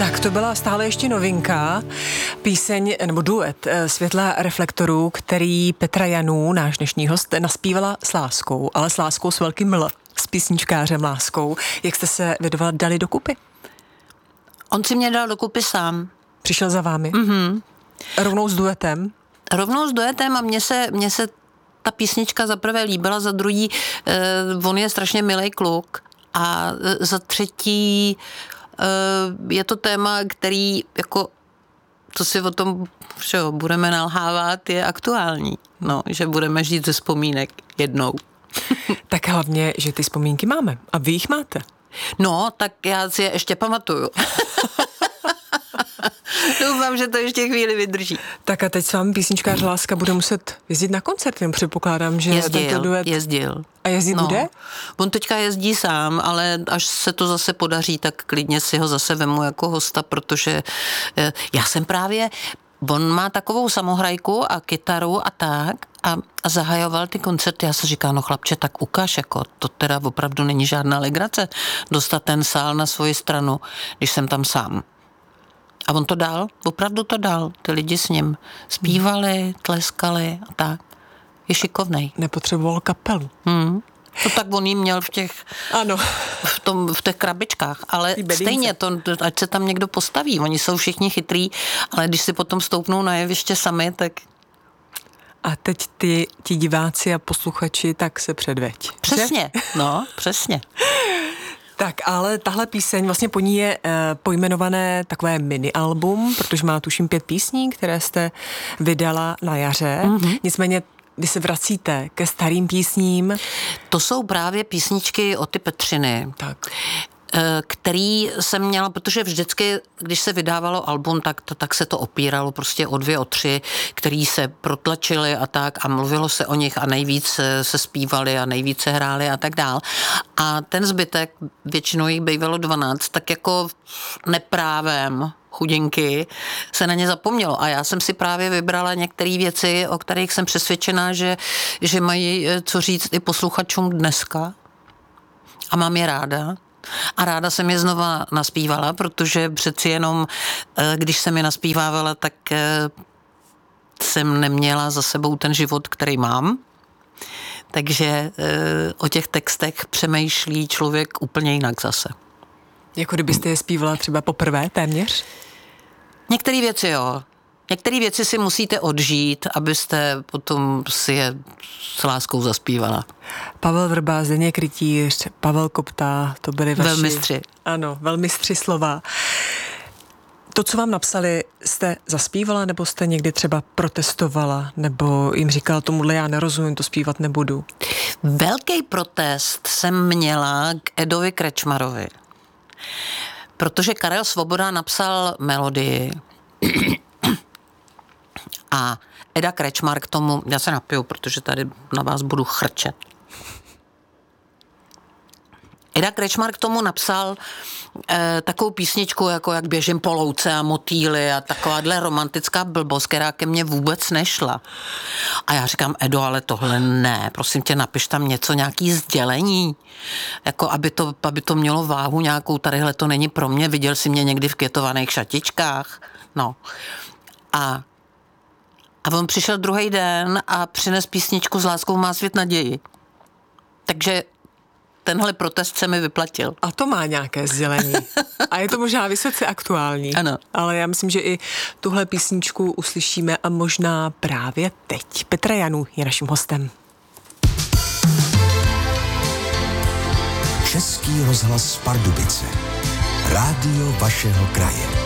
Tak to byla stále ještě novinka, píseň nebo duet Světla reflektorů, který Petra Janů, náš dnešní host, naspívala s láskou, ale s láskou s velkým L, s písničkářem Láskou. Jak jste se vy dva dali dokupy? On si mě dal dokupy sám. Přišel za vámi? Mhm. Rovnou s duetem? Rovnou s duetem a mně se ta písnička za prvé líbila, za druhý on je strašně milý kluk a za třetí je to téma, který jako to si o tom všeho budeme nalhávat, je aktuální. No, že budeme žít ze vzpomínek jednou. Tak hlavně, že ty vzpomínky máme a vy jich máte. No, tak já si je ještě pamatuju. Doufám, že to ještě chvíli vydrží. Tak a teď s vámi písničkář Láska bude muset jezdit na koncert, jen předpokládám, že tento duet... Jezdil. A jezdit bude? On teďka jezdí sám, ale až se to zase podaří, tak klidně si ho zase vemu jako hosta, protože já jsem právě... On má takovou samohrajku a kytaru a tak a zahajoval ty koncerty. Já se říkám, no chlapče, tak ukaž, jako to teda opravdu není žádná legrace dostat ten sál na svoji stranu, když jsem tam sám. A on to dal, opravdu to dal. Ty lidi s ním zpívali, tleskali a tak. Je šikovnej. Nepotřeboval kapelu. No tak on jí měl v těch, ano. v těch krabičkách, ale stejně to, ať se tam někdo postaví. Oni jsou všichni chytrý, ale když si potom stoupnou na jeviště sami, tak... A teď ti diváci a posluchači, tak se předveď. Přesně, no, přesně. Tak, ale tahle píseň, vlastně po ní je pojmenované takové mini-album, protože má tuším 5 písní, které jste vydala na jaře. Nicméně vy se vracíte ke starým písním. To jsou právě písničky Oty Petřiny. Tak. Který jsem měla, protože vždycky, když se vydávalo album, tak se to opíralo prostě o 2, o 3, který se protlačili a tak a mluvilo se o nich a nejvíc se zpívali a nejvíc se hráli a tak dál. A ten zbytek, většinou jich bývalo 12, tak jako neprávem chudinky se na ně zapomnělo. A já jsem si právě vybrala některé věci, o kterých jsem přesvědčená, že mají co říct i posluchačům dneska. A mám je ráda. A ráda jsem je znova naspívala, protože přeci jenom, když jsem je naspívávala, tak jsem neměla za sebou ten život, který mám. Takže o těch textech přemýšlí člověk úplně jinak zase. Jako kdybyste je zpívala třeba poprvé téměř? Některé věci jo. Některé věci si musíte odžít, abyste potom si je s láskou zaspívala. Pavel Vrba, Zdeněk Rytíř, Pavel Kopta, to byli vaši... Velmistři. Ano, velmistři slova. To, co vám napsali, jste zaspívala, nebo jste někdy třeba protestovala, nebo jim říkala tomuhle já nerozumím, to zpívat nebudu? Velký protest jsem měla k Edovi Krečmarovi, protože Karel Svoboda napsal melodii a Eda Krečmar k tomu, já se napiju, protože tady na vás budu chrčet. Eda Krečmar k tomu napsal takovou písničku, jako jak běžím po louce a motýly a takováhle romantická blbost, která ke mně vůbec nešla. A já říkám, Edo, ale tohle ne, prosím tě, napiš tam něco, nějaký sdělení, jako aby to mělo váhu nějakou, tadyhle to není pro mě, viděl jsi mě někdy v květovaných šatičkách, no. A on přišel druhý den a přines písničku S láskou má svět naději. Takže tenhle protest se mi vyplatil. A to má nějaké sdělení. A je to možná vysoce aktuální. Ano. Ale já myslím, že i tuhle písničku uslyšíme a možná právě teď. Petra Janů je naším hostem. Český rozhlas Pardubice. Rádio vašeho kraje.